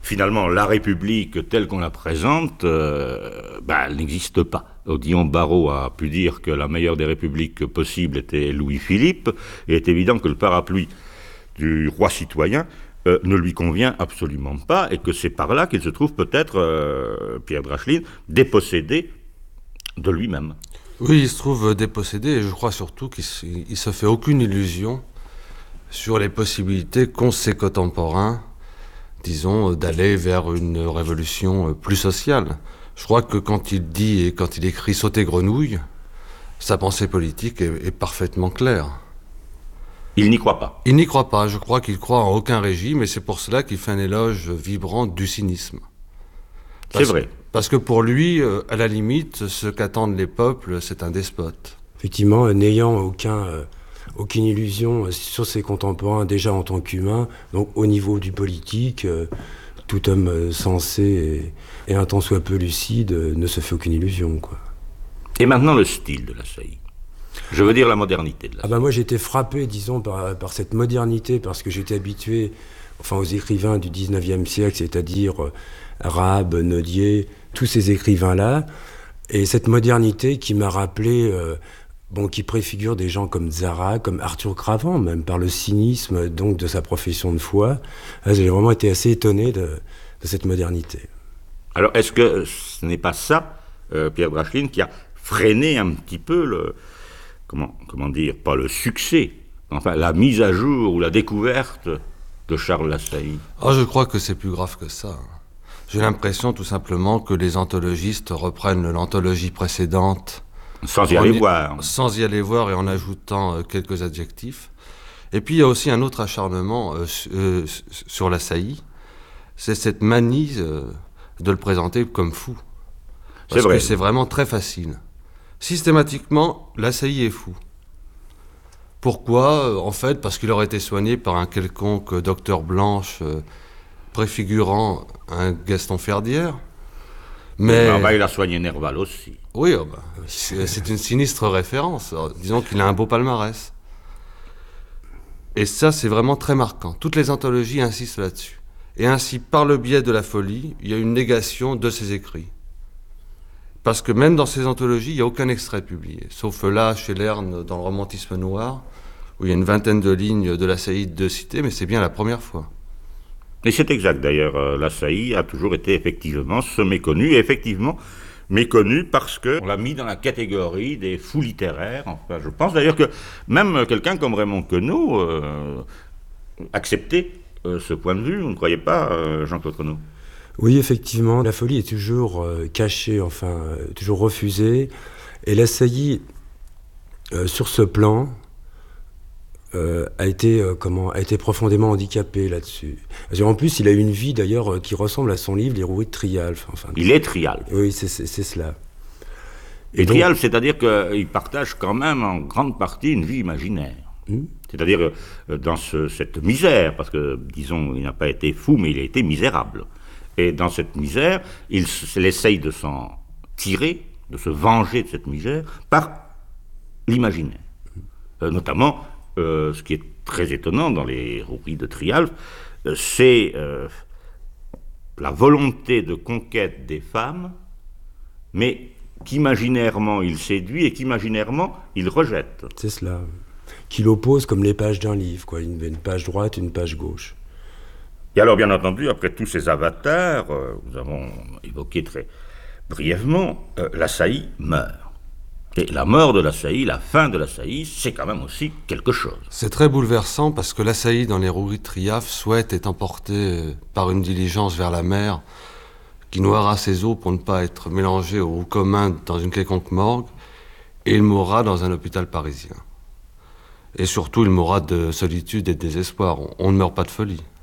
finalement, la République telle qu'on la présente, elle n'existe pas. Odillon Barrot a pu dire que la meilleure des républiques possibles était Louis-Philippe, et il est évident que le parapluie du roi citoyen ne lui convient absolument pas, et que c'est par là qu'il se trouve peut-être, Pierre Dracheline, dépossédé de lui-même. Oui, il se trouve dépossédé, et je crois surtout qu'il se fait aucune illusion sur les possibilités qu'ont ses contemporains, disons, d'aller vers une révolution plus sociale. Je crois que quand il dit et quand il écrit « sauter grenouille », sa pensée politique est parfaitement claire. Il n'y croit pas. Il n'y croit pas. Je crois qu'il croit en aucun régime, et c'est pour cela qu'il fait un éloge vibrant du cynisme. C'est vrai. Parce que pour lui, à la limite, ce qu'attendent les peuples, c'est un despote. Effectivement, n'ayant aucune illusion sur ses contemporains, déjà en tant qu'humain, donc au niveau du politique, tout homme sensé et un tant soit peu lucide ne se fait aucune illusion, quoi. Et maintenant, le style de la Sailly. Je veux dire la modernité de la Sailly. Moi, j'ai été frappé, disons, par cette modernité, parce que j'étais habitué aux écrivains du 19e siècle, c'est-à-dire Arabe, Nodier, tous ces écrivains-là, et cette modernité qui m'a rappelé, qui préfigure des gens comme Zara, comme Arthur Cravant, même par le cynisme donc de sa profession de foi. J'ai vraiment été assez étonné de cette modernité. Alors, est-ce que ce n'est pas ça, Pierre Dracheline, qui a freiné un petit peu comment dire, pas le succès, enfin la mise à jour ou la découverte de Charles Lassailly? Je crois que c'est plus grave que ça. J'ai l'impression tout simplement que les anthologistes reprennent l'anthologie précédente sans y aller voir et en ajoutant quelques adjectifs. Et puis il y a aussi un autre acharnement sur Lassailly, c'est cette manie de le présenter comme fou. Parce que c'est vraiment très facile. Systématiquement, Lassailly est fou. Pourquoi ? En fait, parce qu'il aurait été soigné par un quelconque docteur Blanche préfigurant un Gaston Ferdière. Mais il a soigné Nerval aussi. Oui, c'est une sinistre référence. Disons qu'il a un beau palmarès. Et ça, c'est vraiment très marquant. Toutes les anthologies insistent là-dessus. Et ainsi, par le biais de la folie, il y a une négation de ses écrits. Parce que même dans ces anthologies, il n'y a aucun extrait publié. Sauf là, chez Lerne, dans le romantisme noir, où il y a une vingtaine de lignes de Lassailly de citées, mais c'est bien la première fois. Et c'est exact d'ailleurs, Lassailly a toujours été effectivement ce méconnu, et effectivement méconnu parce qu'on l'a mis dans la catégorie des fous littéraires. Enfin, je pense d'ailleurs que même quelqu'un comme Raymond Queneau acceptait ce point de vue, vous ne croyez pas, Jean-Claude Queneau ? Oui, effectivement, la folie est toujours cachée, toujours refusée. Et Lassailly, sur ce plan, a été profondément handicapé là-dessus. En plus, il a une vie d'ailleurs qui ressemble à son livre Les Roués de Trialphe. Il est Trialphe. Oui, c'est cela. Et Trialphe, c'est-à-dire qu'il partage quand même en grande partie une vie imaginaire. C'est-à-dire dans cette misère, parce que, disons, il n'a pas été fou, mais il a été misérable. Et dans cette misère, il essaye de s'en tirer, de se venger de cette misère, par l'imaginaire. Notamment, ce qui est très étonnant dans les roueries de Trialphe, c'est la volonté de conquête des femmes, mais qu'imaginairement il séduit et qu'imaginairement il rejette. C'est cela. Qu'il oppose comme les pages d'un livre, quoi. Une page droite, une page gauche. Et alors, bien entendu, après tous ces avatars, nous avons évoqué très brièvement, Lassailly meurt. Et la mort de Lassailly, la fin de Lassailly, c'est quand même aussi quelque chose. C'est très bouleversant parce que Lassailly, dans les roueries de Trialphe, souhaite être emporté par une diligence vers la mer qui noiera ses eaux pour ne pas être mélangé au commun dans une quelconque morgue, et il mourra dans un hôpital parisien. Et surtout, il mourra de solitude et de désespoir. On ne meurt pas de folie.